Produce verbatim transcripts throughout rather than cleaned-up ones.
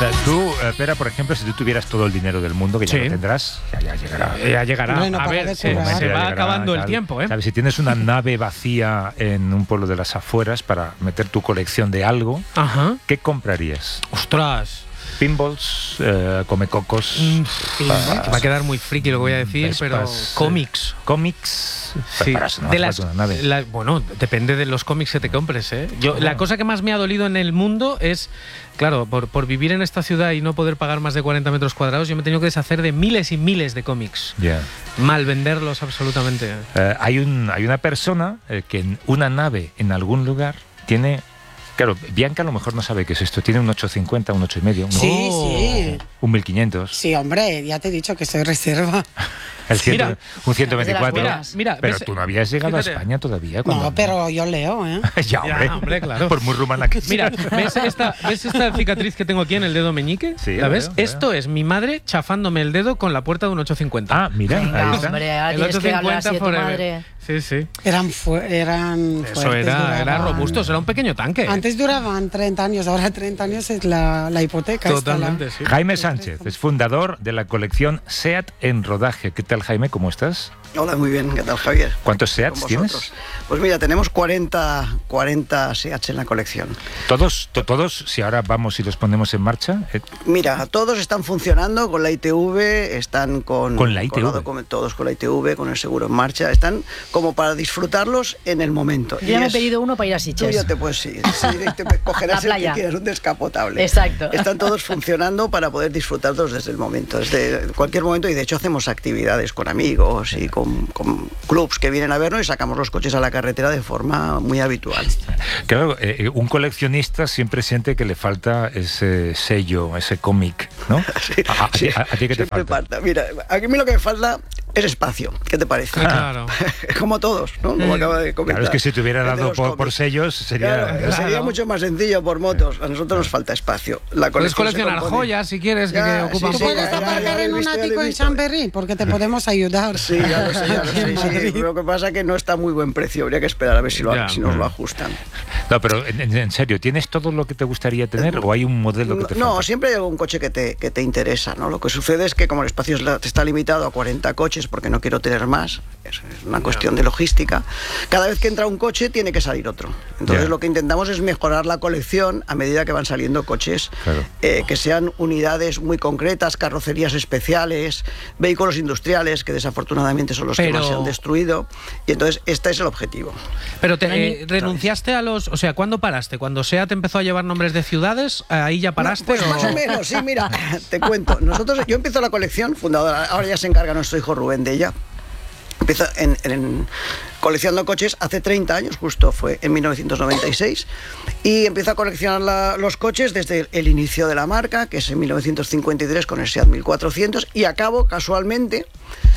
sea, tú, Pera, por ejemplo, si tú tuvieras todo el dinero del mundo, que ya sí. lo tendrás, ya, ya llegará. Ya llegará. Bueno, a ver, se, se va llegará, acabando tal. el tiempo, ¿eh? ¿Sabes? Si tienes una nave vacía en un pueblo de las afueras para meter tu colección de algo, Ajá. ¿qué comprarías? ostras. Pinballs, eh, comecocos. Mm, para- va a quedar muy friki lo que voy a decir, Vespas, pero eh, cómics. Cómics. Sí, Para eso no de hace las, falta una nave. la- bueno, depende de los cómics que te compres, ¿eh? Yo, la cosa que más me ha dolido en el mundo es, claro, por, por vivir en esta ciudad y no poder pagar más de cuarenta metros cuadrados, yo me he tenido que deshacer de miles y miles de cómics. Ya. Mal venderlos absolutamente. Eh, hay, un, hay una persona eh, que en una nave en algún lugar tiene... Claro, Bianca a lo mejor no sabe qué es esto. Tiene un ochocientos cincuenta, un ocho y medio, un, Sí, Oh. sí. un mil quinientos. Sí, hombre, ya te he dicho que soy reserva. El ciento, Mira. un ciento veinticuatro. Mira, mira, pero ves- tú no habías llegado fíjate. a España todavía. cuando- No, pero yo leo, ¿eh? ya, hombre. Ya, hombre, claro. Por muy rumana que Mira, sea. ¿ves esta, ¿ves esta cicatriz que tengo aquí en el dedo meñique? Sí, ¿La la ves? veo, la Esto es mi madre chafándome el dedo con la puerta de un ochocientos cincuenta. Ah, mira, Venga, ahí está. hombre, ahora El tienes que hablar así de tu forever. madre. Sí, sí. Eran, fu eran Eso fuertes, era, era duraban- robusto, era un pequeño tanque. Antes duraban treinta años, ahora treinta años es la, la hipoteca. esta, Totalmente, la- sí. Jaime Sánchez es fundador de la colección SEAT en rodaje. ¿Qué tal, Jaime? ¿Cómo estás? Hola, muy bien. ¿Qué tal, Javier? ¿Cuántos Con SEATs vosotros. tienes? Pues mira, tenemos cuarenta, cuarenta SEATs en la colección. ¿Todos, to- todos, si ahora vamos y los ponemos en marcha? eh, Mira, todos están funcionando con la I T V, están con... ¿Con la I T V? con- todos con la I T V, con el seguro en marcha. Están como para disfrutarlos en el momento. Yo ya Y me he es- pedido uno para ir a Tú Sitges. ya te puedes ir. Sí, te puedes- cogerás La el que playa. quieras, un descapotable. Exacto. Están todos funcionando para poder disfrutarlos desde el momento, desde cualquier momento. Y de hecho hacemos actividades con amigos y con, con clubs que vienen a vernos y sacamos los coches a la carretera de forma muy habitual. Claro, eh, un coleccionista siempre siente que le falta ese sello, ese cómic, ¿no? Sí, ¿A, a- sí, a- a ti qué te siempre falta? Mira, a mí lo que me falta es espacio. ¿Qué te parece? Claro. Como todos, ¿no? Como acaba de comentar. Claro, es que si te hubiera El de dado los por, por cómics. sellos sería... Claro, Claro. sería mucho más sencillo por motos. A nosotros nos falta espacio. La Puedes colección se coleccionar compone- joyas si quieres, que, Ya, que ocupan sí, Tú sí, poco. puedes ya, ya, aparcar ya lo he en un visto, ya lo he ático en visto. Chamberí porque te podemos ayudar. Sí, ya lo sé, ya lo sé. Sí, sí. Lo que pasa es que no está muy buen precio. Habría que esperar a ver si, lo, Ya. si nos lo Mm. ajustan. No, pero en, en- en serio, ¿tienes todo lo que te gustaría tener o hay un modelo que te No, falta? siempre hay algún coche que te, que te interesa, ¿no? Lo que sucede es que como el espacio es la- está limitado a cuarenta coches porque no quiero tener más, es, es una cuestión de logística, cada vez que entra un coche tiene que salir otro. Entonces Ya. lo que intentamos es mejorar la colección a medida que van saliendo coches, Claro. eh, que sean unidades muy concretas, carrocerías especiales, vehículos industriales que desafortunadamente son los que Pero- más se han destruido, y entonces este es el objetivo. Pero te, Pero ni- eh, renunciaste a los... O sea, ¿cuándo paraste? ¿Cuando SEAT empezó a llevar nombres de ciudades? ¿Ahí ya paraste? Pues o- más o menos, sí, mira, te cuento. Nosotros, yo empiezo la colección, fundadora, ahora ya se encarga nuestro hijo Rubén de ella. Empiezo en, en- coleccionando coches hace treinta años, justo fue en mil novecientos noventa y seis, y empiezo a coleccionar la- los coches desde el, el inicio de la marca, que es en mil novecientos cincuenta y tres con el SEAT mil cuatrocientos, y acabo casualmente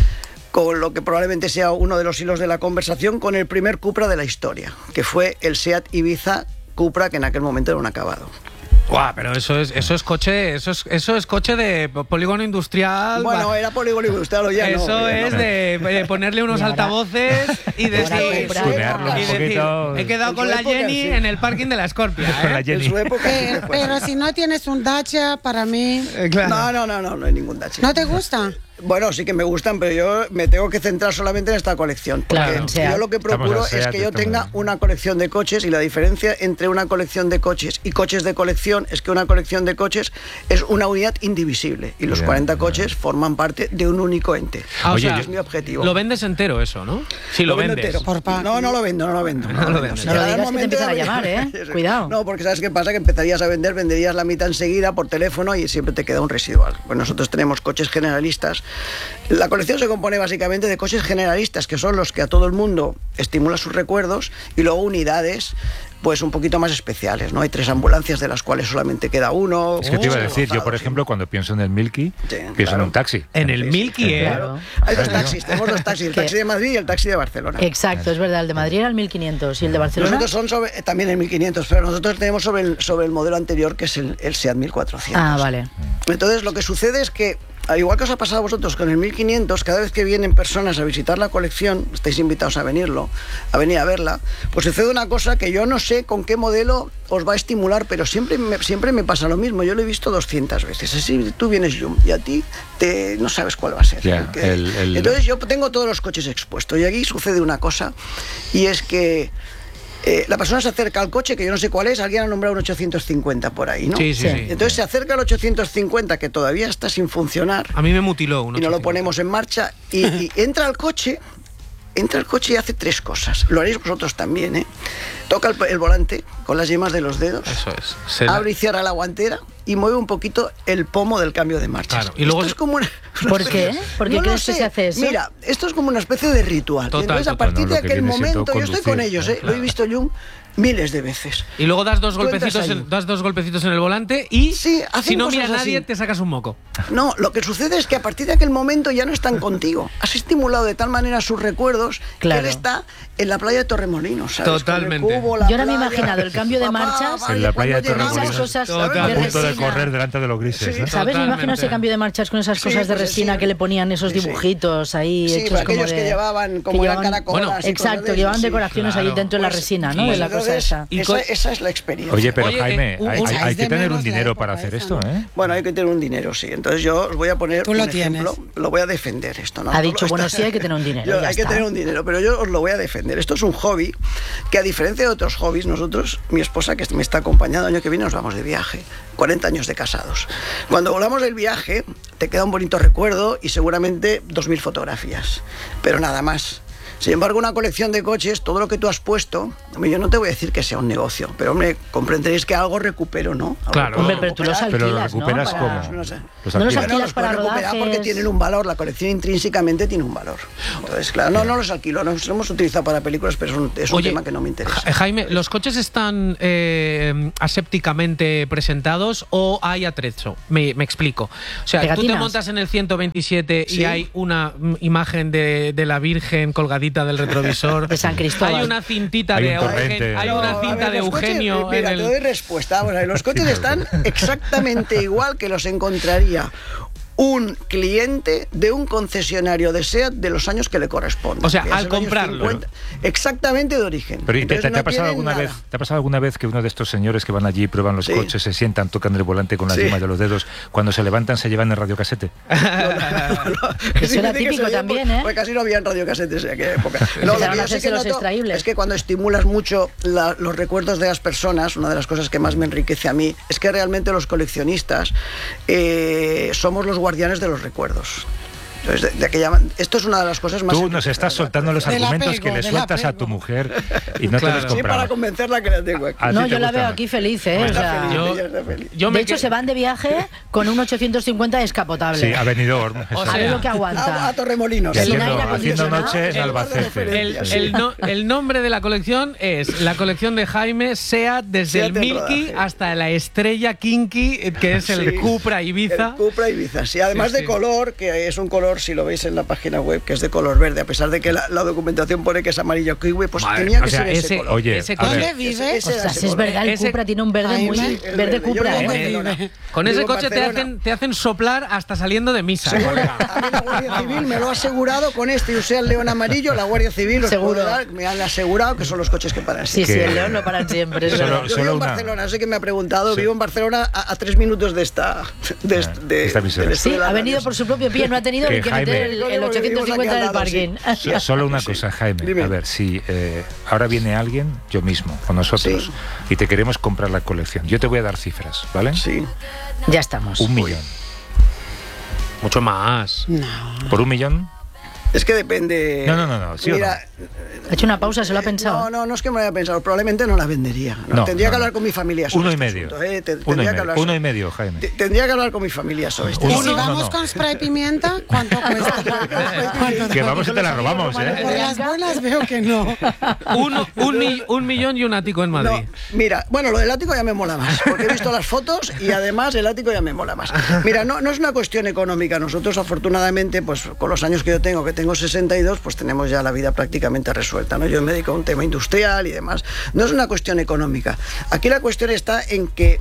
con lo que probablemente sea uno de los hilos de la conversación, con el primer Cupra de la historia, que fue el SEAT Ibiza Cupra, que en aquel momento era un acabado. Guau, pero eso es, eso es coche, eso es, eso es coche de polígono industrial. Bueno, va. era polígono industrial, ya no. Eso ya es no. de, de ponerle unos Y ahora- altavoces y ahora decir, comprar- Tunearlo un y decir, poquito. he quedado En con su la época, Jenny sí. en el parking de la Scorpia. Con la ¿eh? Jenny. En su época. sí Pero, que fue. pero si no tienes un Dacia, para mí, Eh, claro. No, no, no, no, no hay ningún Dacia. ¿no te gusta? Bueno, sí que me gustan, pero yo me tengo que centrar solamente en esta colección. Porque Claro, en SEAT. yo lo que Estamos procuro en SEAT, es que yo estamos tenga en- una colección de coches, y la diferencia entre una colección de coches y coches de colección es que una colección de coches es una unidad indivisible y los Ya, cuarenta ya. coches forman parte de un único ente. Ah, o Oye, sea, yo- es mi objetivo. Lo vendes entero eso, ¿no? Sí, lo, vendo vendes. entero. Por pa- No, no lo vendo, no lo vendo. No lo vendes. Si No lo llegara el digas que te momento empiezan a de- llamar, ¿eh? Cuidado. No, porque ¿sabes qué pasa? Que empezarías a vender, venderías la mitad enseguida por teléfono y siempre te queda un residual. Pues nosotros tenemos coches generalistas. La colección se compone básicamente de coches generalistas, que son los que a todo el mundo estimula sus recuerdos, y luego unidades pues un poquito más especiales, ¿no? Hay tres ambulancias de las cuales solamente queda uno. Es que te iba a coches decir, yo por destrozados, ejemplo, cuando pienso en el Milky, Sí, pienso claro. en un taxi. En el Milky, ¿eh? Claro. Hay dos taxis, tenemos dos taxis, el Que- taxi de Madrid y el taxi de Barcelona. Exacto, es verdad. El de Madrid era el mil quinientos y el de Barcelona. Nosotros son sobre, eh, también el mil quinientos, pero nosotros tenemos sobre el, sobre el modelo anterior, que es el, el SEAT mil cuatrocientos. Ah, vale. Entonces lo que sucede es que al igual que os ha pasado a vosotros con el mil quinientos, cada vez que vienen personas a visitar la colección, estáis invitados a venirlo, a venir a verla, pues sucede una cosa que yo no sé con qué modelo os va a estimular, pero siempre me, siempre me pasa lo mismo. Yo lo he visto doscientas veces. Así tú vienes Yum y a ti te, no sabes cuál va a ser. Yeah, que, el, el... Entonces yo tengo todos los coches expuestos y aquí sucede una cosa, y es que Eh, la persona se acerca al coche, que yo no sé cuál es, alguien ha nombrado un ochocientos cincuenta por ahí, ¿no? Sí, sí, sí. Entonces se acerca al ochocientos cincuenta, que todavía está sin funcionar. A mí me mutiló uno. Y no lo ponemos en marcha, y, y entra al coche, entra al coche y hace tres cosas. Lo haréis vosotros también, ¿eh? Toca el, el volante con las yemas de los dedos. Eso es. Se abre y cierra la guantera y mueve un poquito el pomo del cambio de marchas. Claro. Y luego esto es como una, una ¿Por especie, qué? ¿Por qué no crees lo que se hace eso? Mira, esto es como una especie de ritual. Total, Entonces, a total. partir No, de lo que aquel viene siendo momento, yo estoy con conducir, ellos, ¿no? ¿eh? Lo he visto yo miles de veces. Y luego das dos Tú entras golpecitos, ahí. en, das dos golpecitos en el volante y Sí, hacen si no mira cosas nadie así. te sacas un moco. No, lo que sucede es que a partir de aquel momento ya no están contigo. Has estimulado de tal manera sus recuerdos Claro. que él está en la playa de Torremolinos, ¿sabes? Totalmente. Con el cubo, la Yo ahora me he playa. imaginado el cambio de Pa, pa, marchas pa, En la y playa de cuando llegamos- Torremolinos. esas cosas Total. de A punto de resina. correr delante de los grises, Sí. ¿no? ¿Sabes? Me imagino ese Totalmente. cambio de marchas con esas Sí, cosas de pues resina sí. que le ponían esos Sí, sí. dibujitos ahí Sí, hechos para como aquellos de, que llevaban como que una llevaban- caracola. Bueno, así, Exacto, cosas de que llevaban esas, sí. decoraciones claro. ahí dentro de la Pues, resina, ¿no? y De la entonces, cosa esa. Y esa, co- esa es la experiencia. Oye, pero Oye, Jaime, eh, un- hay, un- hay- hay echáis que de tener menos un la dinero época para hacer esa, esto, ¿no? ¿eh? Bueno, hay que tener un dinero, sí. Entonces yo os voy a poner Tú un lo ejemplo. tienes. Lo voy a defender esto, ¿no? Ha No dicho, lo bueno, está- sí hay que tener un dinero, Yo- ya hay que está. tener un dinero, pero yo os lo voy a defender. Esto es un hobby que, a diferencia de otros hobbies, nosotros, mi esposa que me está acompañando el año que viene, nos vamos de viaje. cuarenta años de casados. Cuando volamos del viaje, te queda un bonito recuerdo y seguramente dos mil fotografías. Pero nada más. Sin embargo, una colección de coches, todo lo que tú has puesto, hombre, yo no te voy a decir que sea un negocio, pero hombre, comprenderéis que algo recupero, ¿no? Algo Claro. puedo Hombre, pero tú los recuperar. Pero lo alquilas, ¿no? recuperas Para- como. No sé. Los No los alquilas. alquilas los para puedes recuperar porque rodajes. tienen un valor, la colección intrínsecamente tiene un valor. Entonces, claro, no, no los alquilo, no los hemos utilizado para películas, pero es un, es un Oye, tema que no me interesa. Ja- Jaime, ¿los coches están eh, asépticamente presentados o hay atrecho? Me, me explico. O sea, tú te Pegatinas. montas en el ciento veintisiete Sí. y hay una mm, imagen de, de la Virgen colgadita del retrovisor. De San Cristóbal. Hay una cintita Hay de un torrente. Eugenio. Hay No, una a cinta ver, de los coches, Eugenio mira, en te doy el. respuesta. Vamos a ver, los coches están exactamente igual que los encontraría un cliente de un concesionario de SEAT de los años que le corresponden. O sea, que es al el año comprarlo. cincuenta, exactamente de origen. Pero ¿y te, Entonces, te- te no ha pasado tienen alguna nada. vez, ¿te ha pasado alguna vez que uno de estos señores que van allí, prueban los Sí. coches, se sientan, tocan el volante con las Sí. yemas de los dedos, cuando se levantan se llevan el radiocasete? Eso era típico también, ¿eh? Porque casi no había radiocasetes en aquella época. Empezaron lo a que yo sí hacerse que los noto extraíbles. es que cuando estimulas mucho la- los recuerdos de las personas, una de las cosas que más me enriquece a mí es que realmente los coleccionistas eh, somos los guardianes de los recuerdos. Entonces, de, de aquella man- esto es una de las cosas más... Tú nos enriquecedoras estás de la soltando los Del argumentos apego, que le del sueltas a apego. tu mujer y no Claro. te los Sí, para compramos. convencerla que la tengo aquí. A ti No, te yo la gusta veo más. aquí feliz, ¿eh? O Está sea, feliz, yo- ella está feliz. yo de me hecho, que- se van de viaje con un ochocientos cincuenta descapotable. Sí, a Benidorm. O eso a sea, ver lo que A, a aguanta. Torremolinos. Y Sin haciendo, aire haciendo acondicionado. noche en El- Albacete. El, Sí. el no- el nombre de la colección es la colección de Jaime SEAT desde SEAT el en Milky rodaje. hasta la estrella Kinky, que es el Sí. Cupra Ibiza. El Cupra Ibiza, sí, además Sí, de sí. color, que es un color, si lo veis en la página web, que es de color verde, a pesar de que la, la documentación pone que es amarillo kiwi, pues Madre, tenía que o sea, ser ese, ese- color. Oye, ese a coche- ver. ¿Dónde vive? Ese- ese era Ostras, ese es color. verdad, el Ese- Cupra tiene un verde Ay, muy... sí, el verde verde. Yo Cupra, vivo en ¿eh? Barcelona. Con Vivo ese en coche te Barcelona. hacen, te hacen soplar hasta saliendo de misa. Seguro. colega. A mí la Guardia Civil me lo ha asegurado con este y usé el león amarillo, la Guardia Civil os Seguro. puedo dar, me han asegurado que son los coches que paran. Sí, Que- sí, el león lo paran siempre. es Solo- verdad. Yo solo vivo en una- Barcelona, sé que me ha preguntado, Sí. vivo en Barcelona a, a tres minutos de esta... De, Ah, de- esta emisora. del estudio Sí, de la ha venido radio. por su propio pie, no ha tenido Que ni que Jaime- meter el, el ochocientos cincuenta en el parking. Sí. So- Solo una Sí. cosa, Jaime. Dime. A ver, si eh, ahora viene alguien, yo mismo, con nosotros, Sí. y te queremos comprar la colección, yo te voy a dar cifras, ¿vale? Sí. Ya estamos. Un millón. Mucho más. No. ¿Por un millón? Es que depende... No, no, no, no, ¿sí o Mira, Ha hecho una pausa, se lo ha eh, pensado. No, no, no es que me lo haya pensado, probablemente no la vendería. No, No, tendría no, que hablar no. con mi familia sobre Uno y este medio. asunto, eh, te- Uno y tendría que medio, hablar uno sobre- y medio, Jaime. te- Tendría que hablar con mi familia sobre este Y Uno- si no, vamos no. con spray pimienta, ¿cuánto cuesta? ¿Cuánto Que vamos y te la robamos, Por ¿eh? las buenas veo que no. Uno- un, mi- un millón y un ático en No, Madrid. mira, bueno, lo del ático ya me mola más, porque he visto las fotos y además el ático ya me mola más. Mira, no, no es una cuestión económica. Nosotros, afortunadamente, pues con los años que yo tengo, que tengo sesenta y dos, pues tenemos ya la vida prácticamente resuelta, ¿no? Yo me dedico a un tema industrial y demás. No es una cuestión económica. Aquí la cuestión está en que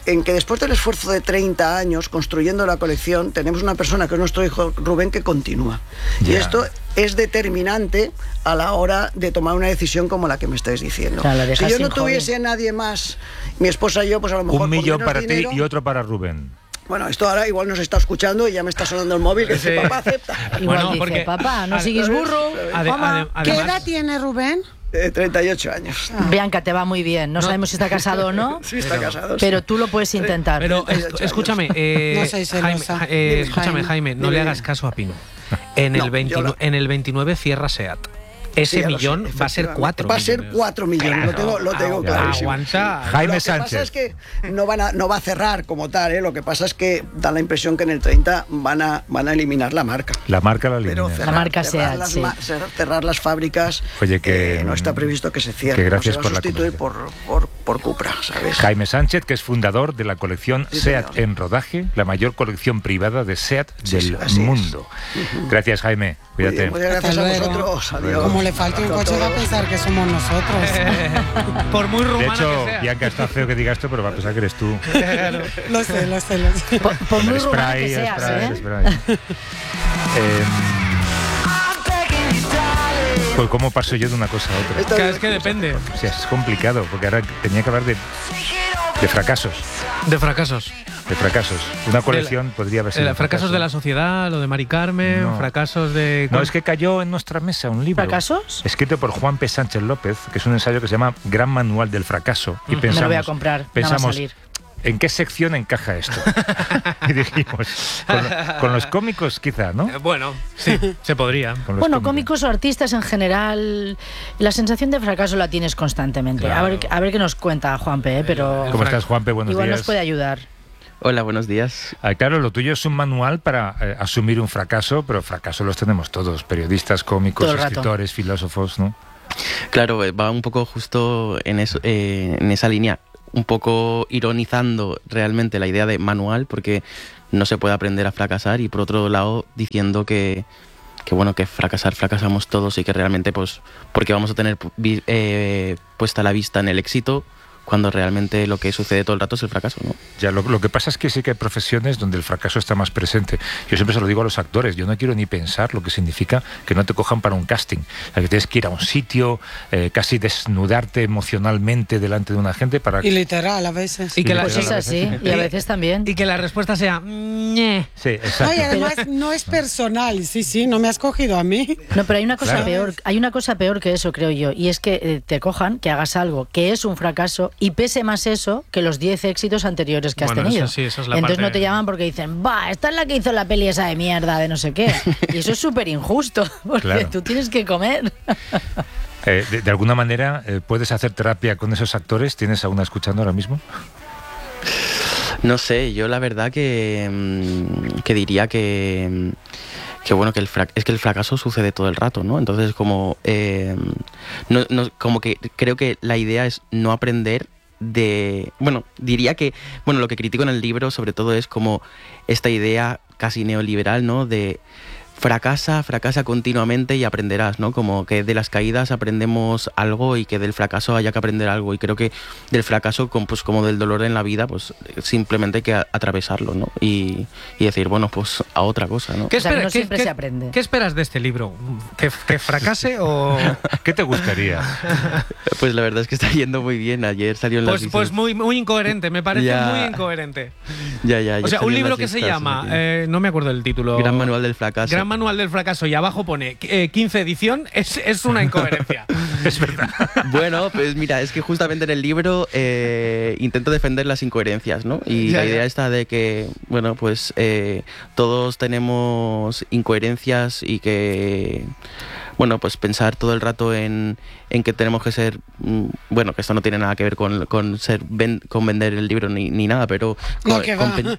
en que después del esfuerzo de treinta años construyendo la colección, tenemos una persona que es nuestro hijo Rubén que continúa. Yeah. Y esto es determinante a la hora de tomar una decisión como la que me estáis diciendo. Claro, si yo no tuviese joven. nadie más, mi esposa y yo, pues a lo mejor... Un millón para dinero, ti y otro para Rubén. Bueno, esto ahora igual nos está escuchando y ya me está sonando el móvil que sí. dice, papá, acepta. Igual bueno, dice, porque, papá, no sigues burro. Ade, ade, ¿Qué además, edad tiene Rubén? Eh, treinta y ocho años. Ah. Bianca, te va muy bien. No, no sabemos si está casado o no. Sí, está pero, casado. Pero sí. tú lo puedes intentar. Pero es, escúchame, eh, no soy celosa. Jaime, eh, escúchame, Jaime, Jaime, no dime, le hagas caso a Pino. En, no, el veintinueve, lo... en el veintinueve cierra SEAT. Ese sí, millón sé, va a ser cuatro Va a ser millones. cuatro millones, Claro. lo tengo, lo tengo Ah, clarísimo. Aguanta. Jaime lo Sánchez. que pasa es que no, van a, no va a cerrar como tal, ¿eh? Lo que pasa es que da la impresión que en el treinta van a, van a eliminar la marca. La marca la Pero elimina. cerrar, La marca cerrar, SEAT, las, sí. ma- cerrar las fábricas. Oye, que- eh, no está previsto que se cierre. que gracias no por se va la a sustituir por, por, por Cupra, ¿sabes? Jaime Sánchez, que es fundador de la colección Sí, SEAT señor. en rodaje, la mayor colección privada de SEAT Sí, del sí, así es. mundo. Gracias, Jaime. Muy bien, Cuídate. muchas gracias Hasta a luego. vosotros. Adiós. Como le falte un Abrazo a coche va a todos. pensar que somos nosotros. Por muy De rumana hecho, que sea. Bianca, está feo que digas esto, pero va a pensar que eres tú. Lo sé, lo sé, lo sé. Por, por Con muy el rumana spray, que el seas, spray, ¿eh? el spray. Eh, pues cómo paso yo de una cosa a otra. Esto Claro, es que depende. O sea, es complicado, porque ahora tenía que hablar de, de fracasos. De fracasos. De fracasos. Una colección podría haber sido. Eh, un fracasos fracaso. de la sociedad, lo de Mari Carmen, No. fracasos de... No, es que cayó en nuestra mesa un libro. ¿Fracasos? Escrito por Juan P. Sánchez López, que es un ensayo que se llama Gran Manual del Fracaso. Y Me lo pensamos, Me lo voy a comprar. nada más pensamos salir. ¿en qué sección encaja esto? Y dijimos, con, lo- con los cómicos quizá, ¿no? Eh, Bueno, sí, se podría. Con los Bueno, cómicos o artistas en general, la sensación de fracaso la tienes constantemente. Claro. A ver, a ver qué nos cuenta Juanpe, ¿eh? Pero ¿Cómo estás, Juanpe? Buenos igual días. nos puede ayudar. Hola, buenos días. Ah, claro, lo tuyo es un manual para eh, asumir un fracaso, pero fracaso los tenemos todos, periodistas, cómicos, Todo el rato. escritores, filósofos, ¿no? Claro, eh, va un poco justo en, eso, eh, en esa línea, un poco ironizando realmente la idea de manual, porque no se puede aprender a fracasar, y por otro lado diciendo que, que bueno, que fracasar, fracasamos todos, y que realmente, pues, porque vamos a tener vi- eh, puesta la vista en el éxito, cuando realmente lo que sucede todo el rato es el fracaso, ¿no? Ya, lo, lo que pasa es que sí que hay profesiones donde el fracaso está más presente. Yo siempre se lo digo a los actores, yo no quiero ni pensar lo que significa que no te cojan para un casting. O sea, que tienes que ir a un sitio, eh, casi desnudarte emocionalmente delante de una gente para... Y literal, a veces. Y que la- Pues es así, y a veces también. Y que la respuesta sea... "Ñe". Sí, exacto. No, y además no es personal. Sí, sí, no me has cogido a mí. No, pero hay una cosa Claro. peor, hay una cosa peor que eso, creo yo, y es que eh, te cojan, que hagas algo que es un fracaso y pese más eso que los diez éxitos anteriores que has Bueno, tenido. eso sí, eso es la Entonces parte- no te llaman porque dicen, va, esta es la que hizo la peli esa de mierda de no sé qué. Y eso es súper injusto, porque Claro. tú tienes que comer. Eh, de, de alguna manera, eh, ¿puedes hacer terapia con esos actores? ¿Tienes a una escuchando ahora mismo? No sé, yo la verdad que, mm, que diría que, mm, que bueno, que el frac- es que el fracaso sucede todo el rato, ¿no? Entonces como, eh, no, no- como que creo que la idea es no aprender de... Bueno, diría que, bueno, lo que critico en el libro sobre todo es como esta idea casi neoliberal, ¿no? De fracasa, fracasa continuamente y aprenderás, ¿no? Como que de las caídas aprendemos algo y que del fracaso haya que aprender algo. Y creo que del fracaso, com- pues como del dolor en la vida, pues simplemente hay que a- atravesarlo, ¿no? Y, y decir, bueno, pues a otra cosa, ¿no? ¿Qué, O sea, que espera- no qué- siempre qué- se aprende. ¿Qué esperas de este libro? ¿Que, que fracase o...? ¿Qué te gustaría? Pues la verdad es que está yendo muy bien. Ayer salió en las Pues, pues listas. muy, muy incoherente, me parece Ya. muy incoherente. Ya, ya, ya O sea, salió un en libro las que se listas, llama, sí. eh, no me acuerdo del título. Gran Manual del Fracaso. Gran Manual del Fracaso, y abajo pone eh, quince edición, es, es una incoherencia. Es verdad. Bueno, pues mira, es que justamente en el libro eh, intento defender las incoherencias, ¿no? Y Ya, la idea ya. está de que, bueno, pues eh, todos tenemos incoherencias y que, bueno, pues pensar todo el rato en, en que tenemos que ser, mm, bueno, que esto no tiene nada que ver con, con ser ven- con vender el libro ni, ni nada, pero No, con, que con va. pen-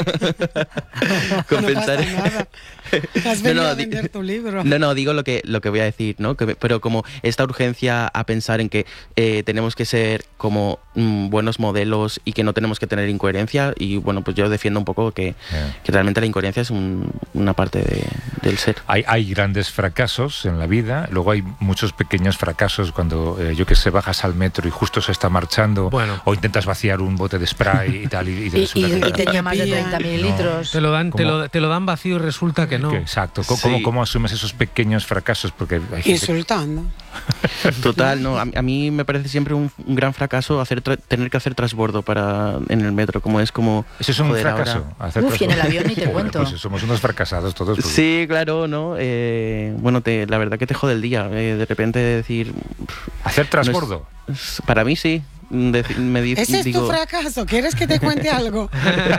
con No pensar pasa nada. Has No, venido no, a di- vender tu libro. No, no, digo lo que, lo que voy a decir, ¿no? Que, pero como esta urgencia a pensar en que eh, tenemos que ser como mm, buenos modelos y que no tenemos que tener incoherencia. Y bueno, pues yo defiendo un poco que, yeah. que realmente la incoherencia es un, una parte de, del ser. Hay, hay grandes fracasos en la vida, luego hay muchos pequeños fracasos cuando, eh, yo que sé, bajas al metro y justo se está marchando, bueno. o intentas vaciar un bote de spray y tal. Y, y, y, y, y tenía más de treinta mililitros. No. Te, lo dan, te, lo, te lo dan vacío y resulta que no. Que, exacto. ¿Cómo, sí. cómo, ¿Cómo asumes esos pequeños fracasos? Porque hay gente... Insultando. Total, no. A, a mí me parece siempre un, un gran fracaso hacer tener que hacer transbordo para en el metro, como es como... Eso es un joder, fracaso. Ahora... Hacer Uf, y en el avión ni te cuento. Pues somos unos fracasados todos. Pues. Sí, claro, ¿no? Eh, bueno, te, la verdad que te jode el día. Eh, de repente decir... ¿Hacer transbordo? No es, para mí sí. De, me di, Ese es digo... tu fracaso. ¿Quieres que te cuente algo?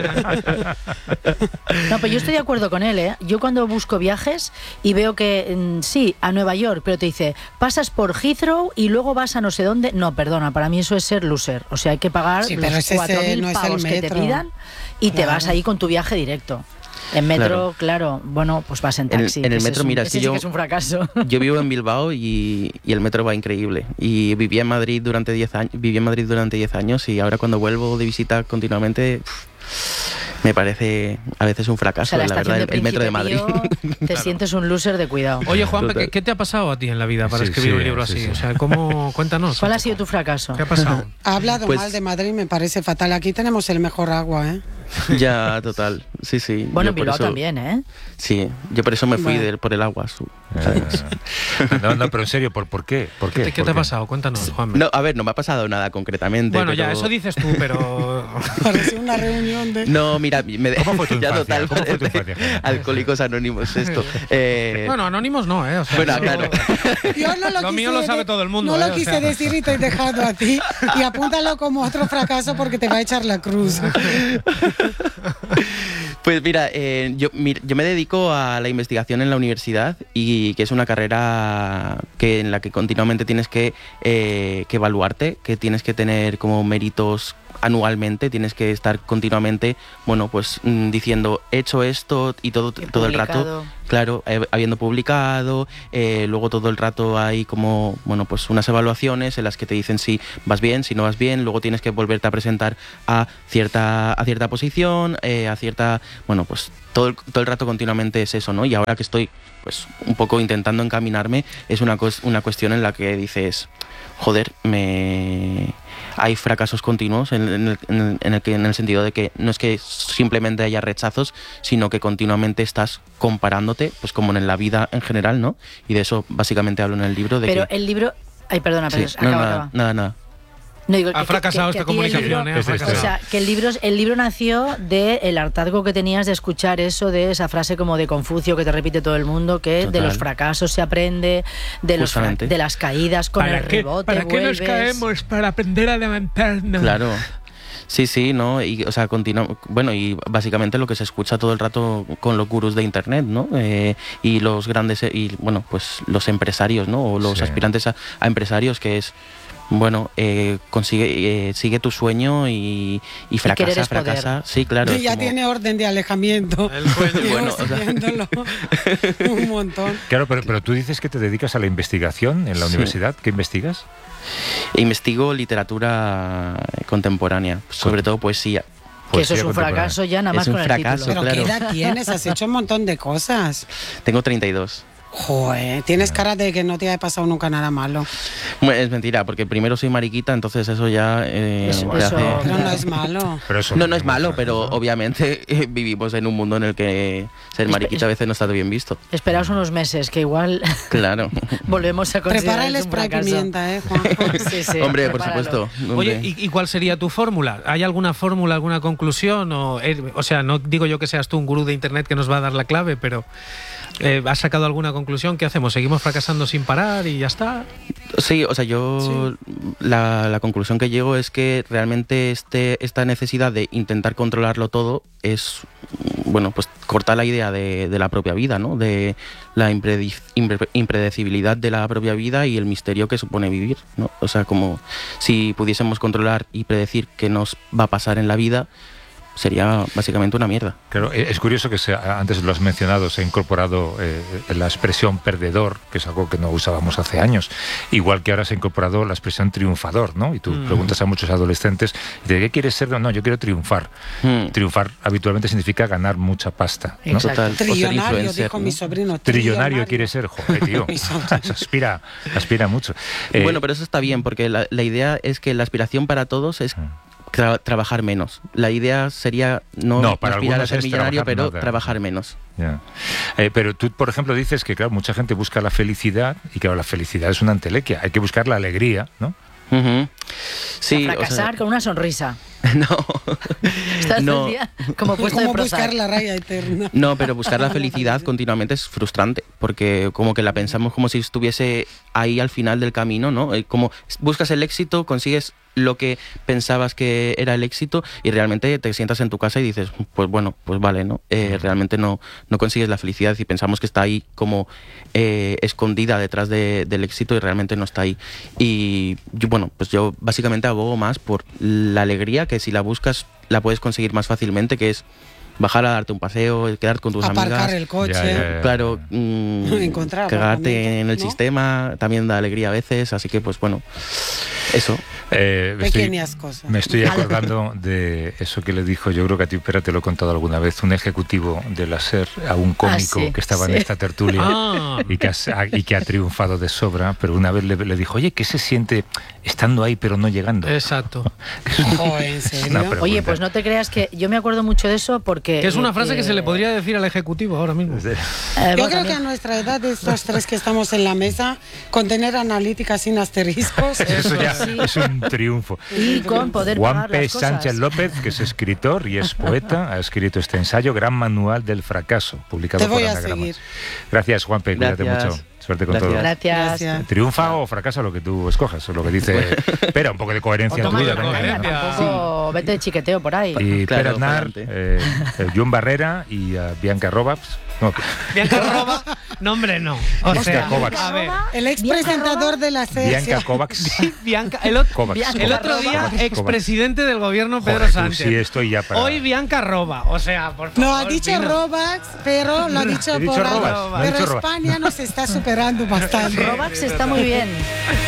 No, pero yo estoy de acuerdo con él, ¿eh? Yo cuando busco viajes y veo que mm, sí, a Nueva York, pero te dice, pasas por Heathrow y luego vas a no sé dónde. No, perdona, para mí eso es ser loser. O sea, hay que pagar sí, los cuatro mil no pavos que te pidan y claro. te vas ahí con tu viaje directo. En metro, claro. claro, bueno, pues vas en taxi. En, en el metro, es un, mira, ese si yo, sí que es un fracaso. Yo vivo en Bilbao y, y el metro va increíble. Y viví en Madrid durante diez años, viví en Madrid durante diez años y ahora cuando vuelvo de visita continuamente, pff, me parece a veces un fracaso, o sea, la, la verdad, el, el metro de Madrid. Pío, te claro. sientes un loser de cuidado. Oye, Juan, ¿qué, ¿qué te ha pasado a ti en la vida para sí, escribir sí, un libro así? Sí, sí. O sea, ¿cómo? Cuéntanos. ¿Cuál ha sido tu fracaso? ¿Qué ha pasado? Ha hablado pues, mal de Madrid, me parece fatal. Aquí tenemos el mejor agua, ¿eh? Ya, total. Sí, sí. Bueno, en Bilbao eso, también, ¿eh? Sí, yo por eso me fui bueno. de, por el agua. Su, no, no, pero en serio, ¿por, por qué? ¿Por qué? ¿Qué, ¿Qué ¿Por te ha qué? pasado? Cuéntanos, Juan. No, a ver, no me ha pasado nada concretamente. Bueno, pero... ya, eso dices tú, pero... Parece una reunión de... No, mira, me... ¿Cómo fue tu ya infancia? total, ¿Cómo fue tu infancia? Alcohólicos Anónimos, esto. Eh... Bueno, Anónimos no, ¿eh? O sea, bueno, eso... claro. Yo no lo, lo mío lo sabe todo el mundo. No ¿eh? lo quise o sea... decir y te he dejado a ti. Y apúntalo como otro fracaso porque te va a echar la cruz. Pues mira, eh, yo, mira, yo me dedico a la investigación en la universidad y que es una carrera que en la que continuamente tienes que, eh, que evaluarte, que tienes que tener como méritos anualmente, tienes que estar continuamente, bueno, pues mm, diciendo, he hecho esto y todo, todo el rato, claro, eh, habiendo publicado, eh, luego todo el rato hay como, bueno, pues unas evaluaciones en las que te dicen si vas bien, si no vas bien, luego tienes que volverte a presentar a cierta, a cierta posición, eh, a cierta, bueno, pues todo el, todo el rato continuamente es eso, ¿no? Y ahora que estoy, pues, un poco intentando encaminarme, es una, una cuestión en la que dices, joder, me... hay fracasos continuos en, en, el, en, el, en, el que, en el sentido de que no es que simplemente haya rechazos, sino que continuamente estás comparándote, pues como en la vida en general, ¿no? Y de eso básicamente hablo en el libro. De pero que... el libro... Ay, perdona, pero sí, acaba, no, nada, acaba. nada, nada. No, digo, ha que, fracasado que, que esta comunicación, libro, ¿eh? Fracasado. O sea, que el libro, el libro nació del hartazgo que tenías de escuchar eso, de esa frase como de Confucio que te repite todo el mundo, que Total. de los fracasos se aprende, de, los fra de las caídas con el qué, rebote, ¿Para vuelves. qué nos caemos? Para aprender a levantarnos. Claro. Sí, sí, ¿no? Y, o sea, continúa, bueno, y básicamente lo que se escucha todo el rato con los gurús de internet, ¿no? Eh, y los grandes, y bueno, pues los empresarios, ¿no? O los sí. aspirantes a, a empresarios, que es... Bueno, eh, consigue, eh, sigue tu sueño y, y fracasa, fracasa. Sí, claro. Y ya como... tiene orden de alejamiento. El bueno, o sea... un montón. Claro, pero, pero tú dices que te dedicas a la investigación en la sí. universidad. ¿Qué investigas? Investigo literatura contemporánea, sobre todo poesía. Que eso es un fracaso ya nada más es un con fracaso, el título. ¿Pero claro. qué edad tienes? Has hecho un montón de cosas. Tengo treinta y dos. Joder, tienes cara de que no te haya pasado nunca nada malo. Bueno, es mentira, porque primero soy mariquita, entonces eso ya... Eh, eso, hace... Pero no es malo. Pero eso no, no es malo, pero obviamente eh, vivimos en un mundo en el que ser mariquita a veces no está bien visto. Esperaos unos meses, que igual... Claro. volvemos a considerar Prepara el spray pimienta, ¿eh, Juan? Sí, sí, hombre, prepáralo. por supuesto. Hombre. Oye, ¿y, ¿y cuál sería tu fórmula? ¿Hay alguna fórmula, alguna conclusión? O, eh, o sea, no digo yo que seas tú un gurú de internet que nos va a dar la clave, pero... Eh, ¿Has sacado alguna conclusión? ¿Qué hacemos? ¿Seguimos fracasando sin parar y ya está? Sí, o sea, yo sí. la, la conclusión que llego es que realmente este, esta necesidad de intentar controlarlo todo es, bueno, pues corta la idea de, de la propia vida, ¿no? De la impredi impre impredecibilidad de la propia vida y el misterio que supone vivir, ¿no? O sea, como si pudiésemos controlar y predecir qué nos va a pasar en la vida, sería básicamente una mierda. Claro, es curioso que se, antes lo has mencionado, se ha incorporado eh, la expresión perdedor, que es algo que no usábamos hace años, igual que ahora se ha incorporado la expresión triunfador, ¿no? Y tú mm. preguntas a muchos adolescentes, ¿de qué quieres ser? No, yo quiero triunfar. Mm. Triunfar habitualmente significa ganar mucha pasta, ¿no? Total. Trillonario, dijo ¿no? mi sobrino. Trillonario, trillonario quiere ser, joder, tío. aspira, aspira mucho. Eh, bueno, pero eso está bien, porque la, la idea es que la aspiración para todos es tra trabajar menos. La idea sería no, no para aspirar a ser millonario, pero nada. trabajar menos. Yeah. Eh, pero tú, por ejemplo, dices que, claro, mucha gente busca la felicidad, y claro, la felicidad es una entelequia. Hay que buscar la alegría, ¿no? Uh-huh. Sí, a fracasar o sea, con una sonrisa. No. Estás no. el día como puesto ¿Cómo de buscar la raya eterna? No, pero buscar la felicidad continuamente es frustrante, porque como que la pensamos como si estuviese ahí al final del camino, ¿no? Como buscas el éxito, consigues lo que pensabas que era el éxito y realmente te sientas en tu casa y dices, pues bueno, pues vale, ¿no? Eh, realmente no, no consigues la felicidad y pensamos que está ahí como eh, escondida detrás de, del éxito y realmente no está ahí. Y yo, bueno, pues yo básicamente abogo más por la alegría, que si la buscas la puedes conseguir más fácilmente, que es bajar a darte un paseo, quedarte con tus Aparcar amigas. Aparcar el coche. Ya, ya, ya. Claro, mmm, Encontrar, cagarte en el ¿no? sistema también da alegría a veces, así que pues bueno, eso. Eh, Pequeñas estoy, cosas. Me estoy acordando de eso que le dijo, yo creo que a ti, Pera, te lo he contado alguna vez, un ejecutivo de la SER a un cómico ah, sí, que estaba sí. en esta tertulia Ah. y, que ha, y que ha triunfado de sobra, pero una vez le, le dijo, oye, ¿qué se siente estando ahí pero no llegando? Exacto. Oh, ¿en serio? Una pregunta. Oye, pues no te creas que yo me acuerdo mucho de eso porque... Que es una eh, frase que se le podría decir al ejecutivo ahora mismo. Eh, Yo bueno, creo también. que a nuestra edad, de estos tres que estamos en la mesa, con tener analítica sin asteriscos, Eso ya Sí. es un triunfo. Y con poder Juan pagar P. las cosas. Sánchez López, que es escritor y es poeta, ha escrito este ensayo, Gran Manual del Fracaso, publicado Te voy por a Anagrama. seguir. Gracias, Juan P. Cuídate Gracias. mucho. Suerte con Gracias. todo. Gracias. Gracias. Triunfa o fracasa, lo que tú escojas, lo que dice. Espera, un poco de coherencia en tu toma vida. de venga, coherencia. venga. Tampoco vete de chiqueteo por ahí. Y Claro, Pere Aznar, pa'lante. eh, eh, John Barrera y uh, Bianca Robaps. No, Bianca Roba, no hombre, no. O Bianca sea, Kovacs. a ver. El ex presentador de la SER. Bianca Kovacs. Bianca, el, otro- Kovacs, Bianca el Kovacs, otro día, Kovacs, expresidente del gobierno Pedro Joder, tú Sánchez. sí estoy ya para- Hoy Bianca Roba, o sea, por favor. No ha dicho Pino. Robax, pero lo ha dicho He dicho por ahí. Robas, no he Pero dicho Robas. España nos está superando bastante. Robax está muy bien.